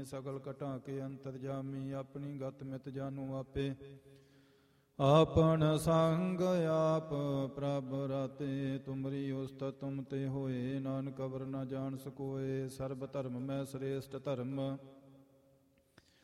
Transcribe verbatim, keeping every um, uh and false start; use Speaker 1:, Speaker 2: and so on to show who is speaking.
Speaker 1: ਸਗਲ ਘਟਾਂ ਕੇ ਅੰਤਰਜਾਮੀ ਆਪਣੀ ਗਤ ਮਿਤ ਜਾਨੂ ਆਪੇ ਆਪਨ ਸੰਗ ਆਪ ਪ੍ਰਭ ਰਾਤੇ ਤੁਮਰੀ ਉਸਤਤ ਤੁਮ ਤੇ ਹੋਏ ਨਾਨਕ ਅਵਰ ਨ ਜਾਣ ਸਕੋਏ ਸਰਬ ਧਰਮ ਮੈਂ ਸ੍ਰੇਸ਼ਟ ਧਰਮ